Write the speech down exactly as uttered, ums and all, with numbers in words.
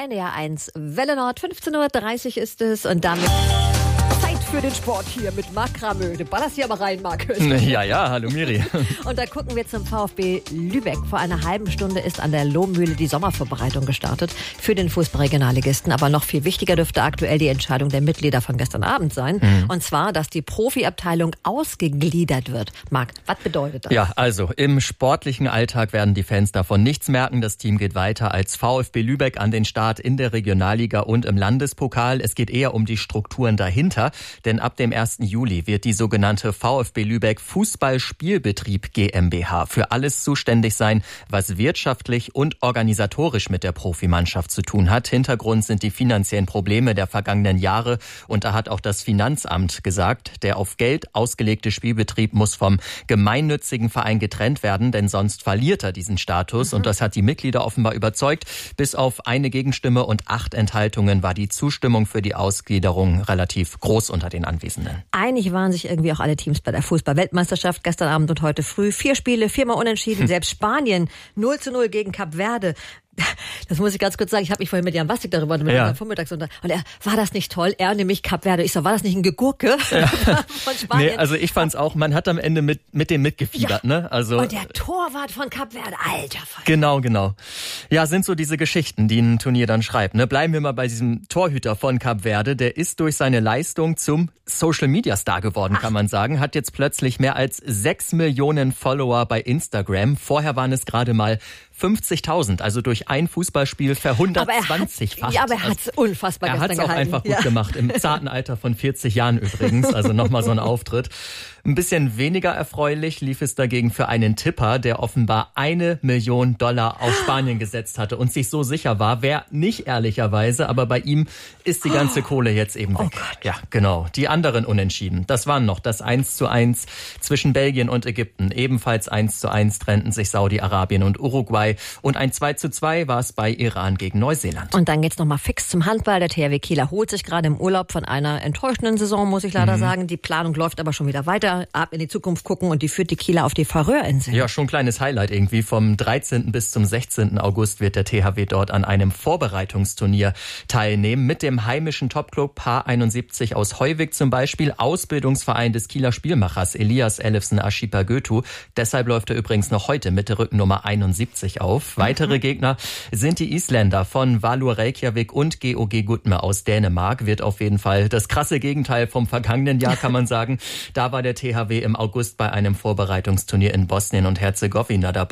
N D R eins Welle Nord, fünfzehn Uhr dreißig ist es und damit Zeit für den Sport hier mit Marc Kramö. Du ballerst hier aber rein, Marc. Ja, ja, hallo Miri. Und da gucken wir zum VfB Lübeck. Vor einer halben Stunde ist an der Lohmühle die Sommervorbereitung gestartet für den Fußballregionalligisten. Aber noch viel wichtiger dürfte aktuell die Entscheidung der Mitglieder von gestern Abend sein. Mhm. Und zwar, dass die Profiabteilung ausgegliedert wird. Marc, was bedeutet das? Ja, also im sportlichen Alltag werden die Fans davon nichts merken. Das Team geht weiter als VfB Lübeck an den Start in der Regionalliga und im Landespokal. Es geht eher um die Strukturen dahinter. Denn ab dem ersten Juli wird die sogenannte VfB Lübeck Fußballspielbetrieb GmbH für alles zuständig sein, was wirtschaftlich und organisatorisch mit der Profimannschaft zu tun hat. Hintergrund sind die finanziellen Probleme der vergangenen Jahre. Und da hat auch das Finanzamt gesagt, der auf Geld ausgelegte Spielbetrieb muss vom gemeinnützigen Verein getrennt werden, denn sonst verliert er diesen Status. Mhm. Und das hat die Mitglieder offenbar überzeugt. Bis auf eine Gegenstimme und acht Enthaltungen war die Zustimmung für die Ausgliederung relativ groß unter den Anwesenden. Einig waren sich irgendwie auch alle Teams bei der Fußball-Weltmeisterschaft gestern Abend und heute früh. Vier Spiele, viermal unentschieden. Hm. Selbst Spanien null zu null gegen Kap Verde. Das muss ich ganz kurz sagen. Ich habe mich vorhin mit Jan Bastik darüber mit ja. vormittags unter. Und er, war das nicht toll? Er nämlich Kap Verde. Ich so, war das nicht ein Gegurke ja. von Spanien? Nee, also ich fand's auch, man hat am Ende mit, mit dem mitgefiebert, ja. ne? Also. Und der Torwart von Kap Verde, alter Fall. Genau, genau. Ja, sind so diese Geschichten, die ein Turnier dann schreibt, ne? Bleiben wir mal bei diesem Torhüter von Kap Verde. Der ist durch seine Leistung zum Social-Media-Star geworden, Ach. kann man sagen. Hat jetzt plötzlich mehr als sechs Millionen Follower bei Instagram. Vorher waren es gerade mal fünfzigtausend, also durch ein Fußballspiel verhundertzwanzigfach. Ja, aber er hat es unfassbar Er hat es auch gehalten. einfach gut ja. gemacht, im zarten Alter von vierzig Jahren übrigens, also nochmal so ein Auftritt. Ein bisschen weniger erfreulich lief es dagegen für einen Tipper, der offenbar eine Million Dollar auf Spanien gesetzt hatte und sich so sicher war, wer nicht ehrlicherweise, aber bei ihm ist die ganze Kohle jetzt eben weg. Oh Gott. Ja, genau. Die anderen Unentschieden, das waren noch das eins zu eins zwischen Belgien und Ägypten. Ebenfalls eins zu eins trennten sich Saudi-Arabien und Uruguay. Und ein zwei zu zwei war es bei Iran gegen Neuseeland. Und dann geht's nochmal fix zum Handball. Der T H W Kiel erholt sich gerade im Urlaub von einer enttäuschenden Saison, muss ich leider mhm. sagen. Die Planung läuft aber schon wieder weiter. Ab in die Zukunft gucken und die führt die Kieler auf die Färöerinseln. Ja, schon ein kleines Highlight irgendwie. Vom dreizehnten bis zum sechzehnten August wird der T H W dort an einem Vorbereitungsturnier teilnehmen. Mit dem heimischen Topclub H einundsiebzig aus Heuwig zum Beispiel. Ausbildungsverein des Kieler Spielmachers Elias Ellefsen Aschipagötu. Deshalb läuft er übrigens noch heute mit der Rückennummer einundsiebzig auf. Weitere mhm. Gegner sind die Isländer von Valur Reykjavik und G O G Gudme aus Dänemark. Wird auf jeden Fall das krasse Gegenteil vom vergangenen Jahr, kann man sagen. Da war der T H W im August bei einem Vorbereitungsturnier in Bosnien und Herzegowina dabei.